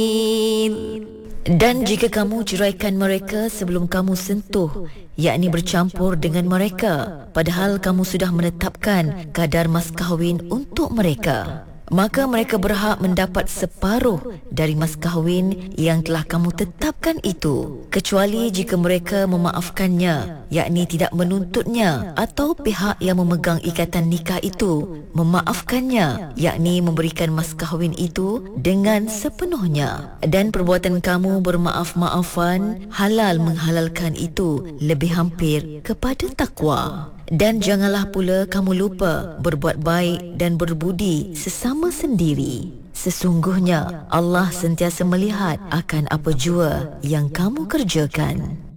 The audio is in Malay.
Dan jika kamu ceraikan mereka sebelum kamu sentuh, yakni bercampur dengan mereka, padahal kamu sudah menetapkan kadar mas kahwin untuk mereka, maka mereka berhak mendapat separuh dari mas kahwin yang telah kamu tetapkan itu, kecuali jika mereka memaafkannya, yakni tidak menuntutnya, atau pihak yang memegang ikatan nikah itu memaafkannya, yakni memberikan mas kahwin itu dengan sepenuhnya. Dan perbuatan kamu bermaaf-maafan halal menghalalkan itu lebih hampir kepada takwa. Dan janganlah pula kamu lupa berbuat baik dan berbudi sesama sendiri. Sesungguhnya Allah sentiasa melihat akan apa jua yang kamu kerjakan.